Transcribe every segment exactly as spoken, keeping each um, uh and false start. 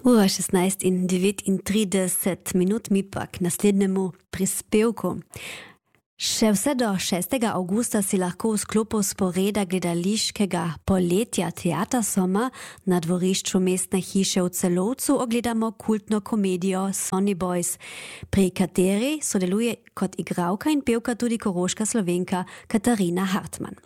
Ura šestnajst in devetintrideset minut mi pa k naslednjemu prispevku. Še vse do šestega avgusta si lahko v sklopu sporeda gledališkega poletja Teater Soma na dvorišču Mestne hiše v Celovcu ogledamo kultno komedijo Sonny Boys, pri kateri sodeluje kot igralka in pevka tudi koroška Slovenka Katarina Hartmann.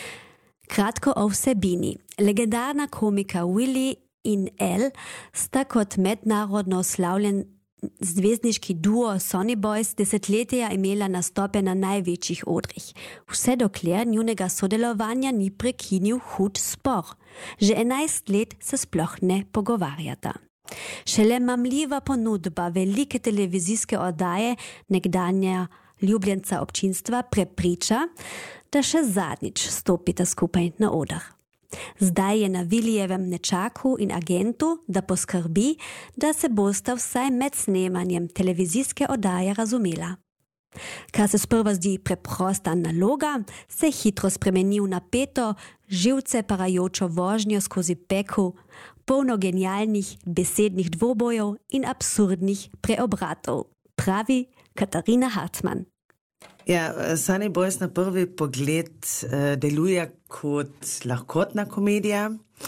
Kratko o vsebini. Legendarna komika Willy in Elle sta kot mednarodno slavljen zvezdniški duo Sonny Boys desetletja imela nastope na največjih odrih. Vse dokler njunega sodelovanja ni prekinil hud spor. Že enajst let se sploh ne pogovarjata. Šele mamljiva ponudba velike televizijske oddaje nekdanja ljubljenca občinstva prepriča, da še zadnjič stopita skupaj na oder. Zdaj je na Willyjevem nečaku in agentu, da poskrbi, da se bosta vsaj med snemanjem televizijske oddaje razumela. Kar se sprva zdi preprosta naloga, se hitro spremeni v napeto, živce parajočo vožnjo skozi pekel, polno genialnih besednih dvobojev in absurdnih preobratov, pravi Katarina Hartmann. Ja, Sonny Boys na prvi pogled uh, deluje kot lahkotna komedija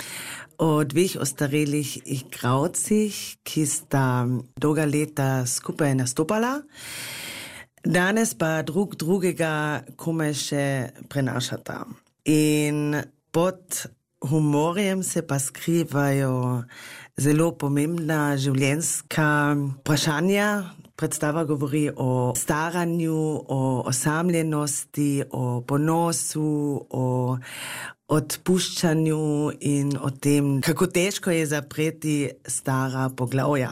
o dveh ostarelih igralcih, ki sta dolga leta skupaj nastopala. Danes pa drug drugega komaj še prenašata. In pod humorjem se pa skrivajo zelo pomembna življenjska vprašanja. Predstava govori o staranju, o osamljenosti, o ponosu, o odpuščanju in o tem, kako težko je zapreti stara poglavja.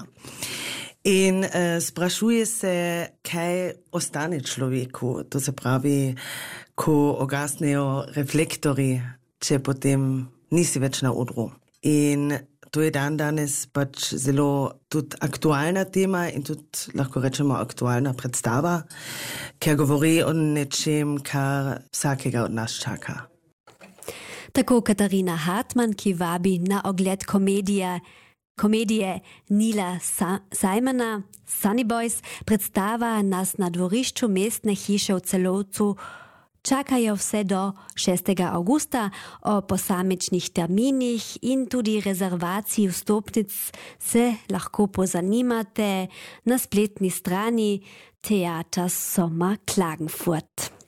In eh, sprašuje se, kaj ostane človeku, to se pravi, ko ugasnejo reflektori, če potem nisi več na odru. In to je dan danes pač zelo tudi aktualna tema in tudi lahko rečemo aktualna predstava, ker govori o nečem, kar vsakega od nas čaka. Tako Katarina Hartmann, ki vabi na ogled komedije, komedije Nila Sa- Simona, Sonny Boys, predstava nas na dvorišču Mestne hiše v Celovcu čakajo vse do šestega avgusta. O posamičnih terminih in tudi rezervaciji vstopnic se lahko pozanimate na spletni strani Teater Soma Klagenfurt.